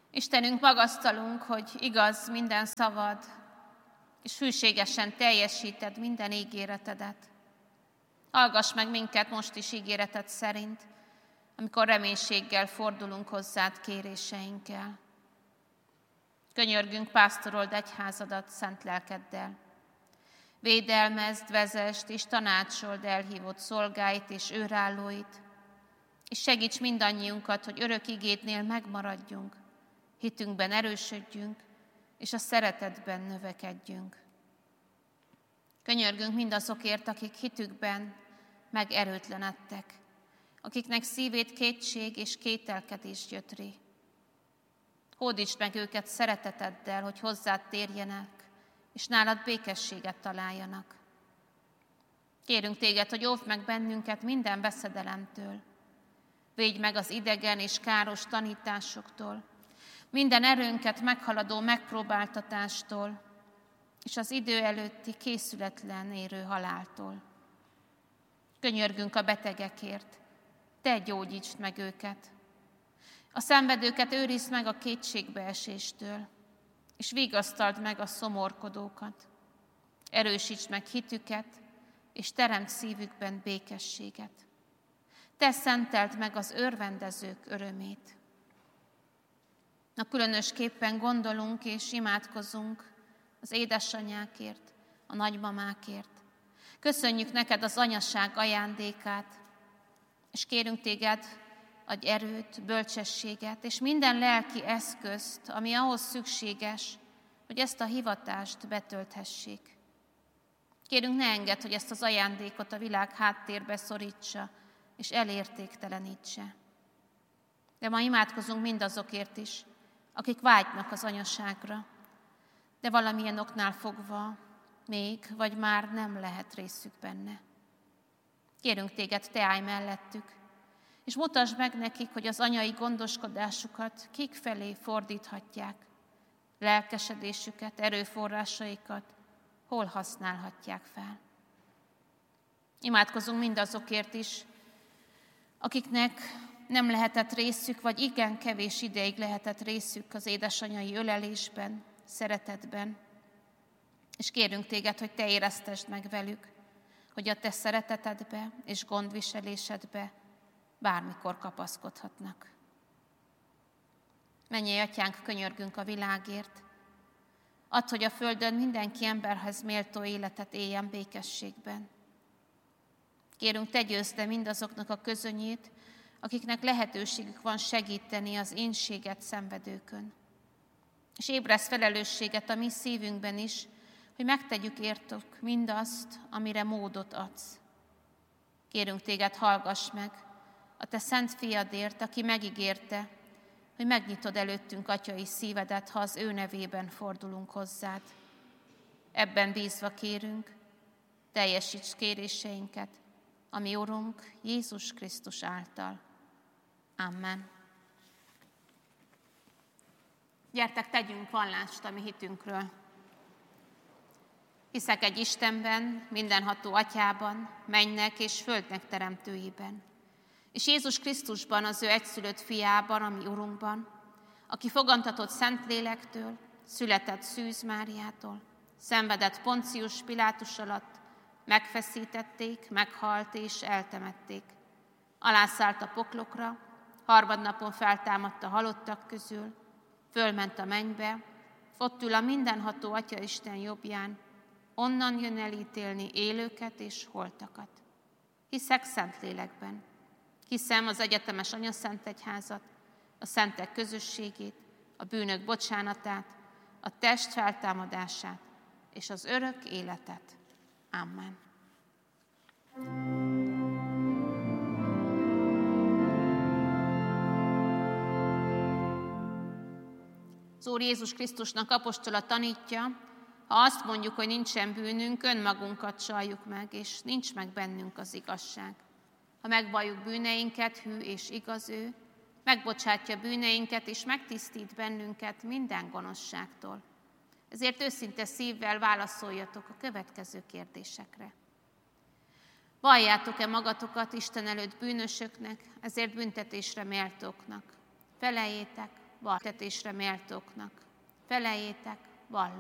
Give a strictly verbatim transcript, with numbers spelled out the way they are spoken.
Istenünk, magasztalunk, hogy igaz minden szavad, és hűségesen teljesíted minden ígéretedet. Hallgass meg minket most is ígéreted szerint, amikor reménységgel fordulunk hozzád kéréseinkkel. Könyörgünk, pásztorold egyházadat szent lelkeddel. Védelmezd, vezesd és tanácsold elhívott szolgáit és őrállóit, és segíts mindannyiunkat, hogy örök igédnél megmaradjunk, hitünkben erősödjünk, és a szeretetben növekedjünk. Könyörgünk mindazokért, akik hitükben megerőtlenedtek, akiknek szívét kétség és kételkedés gyötri. Hódítsd meg őket szereteteddel, hogy hozzád térjenek, és nálad békességet találjanak. Kérünk téged, hogy óvd meg bennünket minden veszedelemtől. Védj meg az idegen és káros tanításoktól, minden erőnket meghaladó megpróbáltatástól, és az idő előtti készületlen érő haláltól. Könyörgünk a betegekért, te gyógyítsd meg őket. A szenvedőket őrizd meg a kétségbeeséstől, és vigasztald meg a szomorkodókat. Erősítsd meg hitüket, és teremts szívükben békességet. Te szenteld meg az örvendezők örömét. Na, különösképpen gondolunk és imádkozunk az édesanyákért, a nagymamákért. Köszönjük neked az anyaság ajándékát, és kérünk téged, adj erőt, bölcsességet, és minden lelki eszközt, ami ahhoz szükséges, hogy ezt a hivatást betölthessék. Kérünk, ne engedd, hogy ezt az ajándékot a világ háttérbe szorítsa, és elértéktelenítse. De ma imádkozunk mindazokért is, akik vágynak az anyaságra, de valamilyen oknál fogva még, vagy már nem lehet részük benne. Kérünk téged, te állj mellettük, és mutasd meg nekik, hogy az anyai gondoskodásukat kik felé fordíthatják, lelkesedésüket, erőforrásaikat hol használhatják fel. Imádkozunk mindazokért is, akiknek nem lehetett részük, vagy igen kevés ideig lehetett részük az édesanyai ölelésben, szeretetben. És kérünk téged, hogy te éreztesd meg velük, hogy a te szeretetedbe és gondviselésedbe bármikor kapaszkodhatnak. Mennyei Atyánk, könyörgünk a világért. Add, hogy a földön mindenki emberhez méltó életet éljen békességben. Kérünk, te győzd le mindazoknak a közönyét, akiknek lehetőségük van segíteni az énséget szenvedőkön. És ébresz felelősséget a mi szívünkben is, hogy megtegyük értük mindazt, amire módot adsz. Kérünk téged, hallgass meg a te szent fiadért, aki megígérte, hogy megnyitod előttünk atyai szívedet, ha az ő nevében fordulunk hozzád. Ebben bízva kérünk, teljesíts kéréseinket, a mi Urunk Jézus Krisztus által. Amen. Gyertek, tegyünk vallást a mi hitünkről. Hiszek egy Istenben, mindenható Atyában, mennynek és földnek teremtőjében, és Jézus Krisztusban, az ő egyszülött fiában, a mi Urunkban, aki fogantatott Szentlélektől, született Szűz Máriától, szenvedett Poncius Pilátus alatt, megfeszítették, meghalt és eltemették. Alászállt a poklokra, harmadnapon feltámadt a halottak közül, fölment a mennybe, ott ül a mindenható Atyaisten jobbján, onnan jön elítélni élőket és holtakat. Hiszek Szentlélekben, hiszem az egyetemes anyaszentegyházat, a szentek közösségét, a bűnök bocsánatát, a test feltámadását és az örök életet. Amen. Az Úr Jézus Krisztusnak apostola tanítja, ha azt mondjuk, hogy nincsen bűnünk, önmagunkat csaljuk meg, és nincs meg bennünk az igazság. Ha megvalljuk bűneinket, hű és igaz ő, megbocsátja bűneinket, és megtisztít bennünket minden gonoszságtól. Ezért őszinte szívvel válaszoljatok a következő kérdésekre. Valljátok-e magatokat Isten előtt bűnösöknek, ezért büntetésre méltóknak? Feleljétek, valtetésre méltóknak. Feleljétek, valljuk.